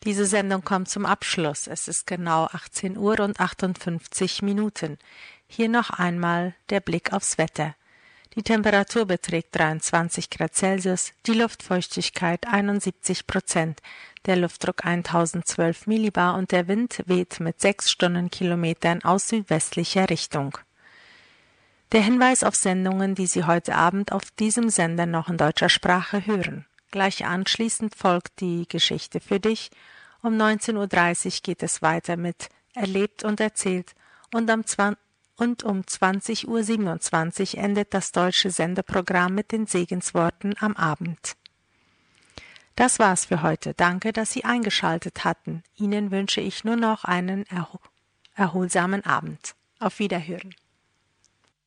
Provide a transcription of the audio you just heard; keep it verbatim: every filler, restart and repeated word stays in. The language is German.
Diese Sendung kommt zum Abschluss. Es ist genau achtzehn Uhr und achtundfünfzig Minuten. Hier noch einmal der Blick aufs Wetter. Die Temperatur beträgt dreiundzwanzig Grad Celsius, die Luftfeuchtigkeit einundsiebzig Prozent, der Luftdruck tausendzwölf Millibar und der Wind weht mit sechs Stundenkilometern aus südwestlicher Richtung. Der Hinweis auf Sendungen, die Sie heute Abend auf diesem Sender noch in deutscher Sprache hören. Gleich anschließend folgt die Geschichte für dich. Um neunzehn Uhr dreißig geht es weiter mit Erlebt und erzählt und, am zwanzig und um zwanzig Uhr siebenundzwanzig endet das deutsche Sendeprogramm mit den Segensworten am Abend. Das war's für heute. Danke, dass Sie eingeschaltet hatten. Ihnen wünsche ich nur noch einen erho- erholsamen Abend. Auf Wiederhören.